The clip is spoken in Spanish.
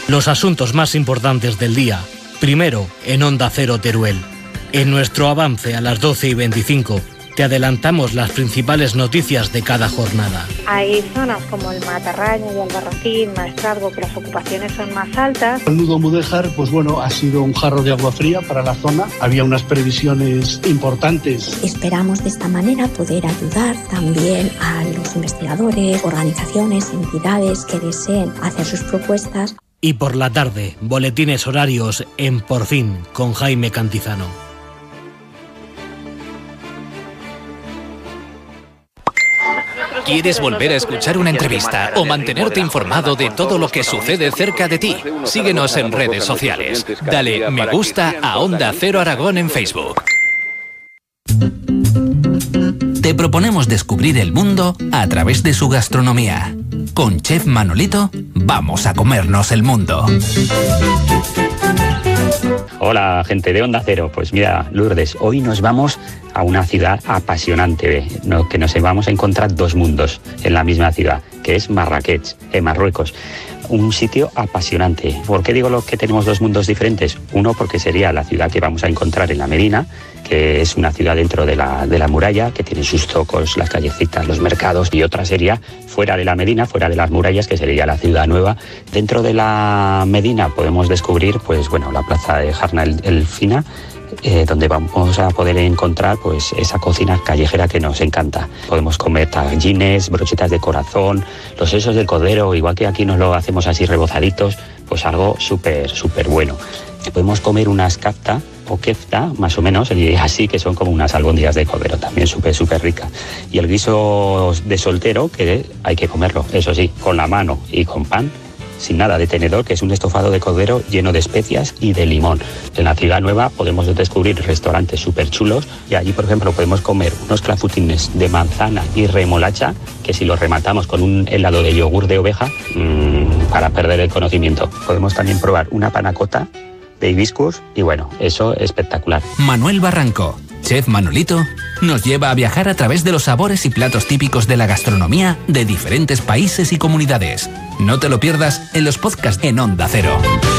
Los asuntos más importantes del día, primero en Onda Cero Teruel. En nuestro avance a las 12:25 te adelantamos las principales noticias de cada jornada. Hay zonas como el Matarraña y Albarracín, Maestrazgo, que las ocupaciones son más altas. El nudo Mudéjar, pues bueno, ha sido un jarro de agua fría para la zona. Había unas previsiones importantes. Esperamos de esta manera poder ayudar también a los investigadores, organizaciones, entidades que deseen hacer sus propuestas. Y por la tarde, boletines horarios en Por Fin con Jaime Cantizano. ¿Quieres volver a escuchar una entrevista o mantenerte informado de todo lo que sucede cerca de ti? Síguenos en redes sociales. Dale me gusta a Onda Cero Aragón en Facebook. Te proponemos descubrir el mundo a través de su gastronomía. Con Chef Manolito, vamos a comernos el mundo. Hola, gente de Onda Cero. Pues mira, Lourdes, hoy nos vamos a una ciudad apasionante, que nos vamos a encontrar dos mundos en la misma ciudad, que es Marrakech, en Marruecos. Un sitio apasionante. ¿Por qué digo que tenemos dos mundos diferentes? Uno, porque sería la ciudad que vamos a encontrar en la Medina, que es una ciudad dentro de la muralla, que tiene sus zocos, las callecitas, los mercados, y otra sería fuera de la Medina, fuera de las murallas, que sería la ciudad nueva. Dentro de la Medina podemos descubrir, pues bueno, la plaza de Jarna el Fina, donde vamos a poder encontrar pues esa cocina callejera que nos encanta. Podemos comer tagines, brochetas de corazón, los sesos de cordero, igual que aquí nos lo hacemos así rebozaditos, pues algo súper bueno. Podemos comer unas kafta o kefta, más o menos, así, que son como unas albóndigas de cordero, también súper ricas. Y el guiso de soltero, que hay que comerlo, eso sí, con la mano y con pan, sin nada de tenedor, que es un estofado de cordero lleno de especias y de limón. En la ciudad nueva podemos descubrir restaurantes súper chulos, y allí, por ejemplo, podemos comer unos clafutines de manzana y remolacha, que si los rematamos con un helado de yogur de oveja, para perder el conocimiento. Podemos también probar una panacota de hibiscus, y bueno, eso es espectacular. Manuel Barranco, Chef Manolito, nos lleva a viajar a través de los sabores y platos típicos de la gastronomía de diferentes países y comunidades. No te lo pierdas en los podcasts en Onda Cero.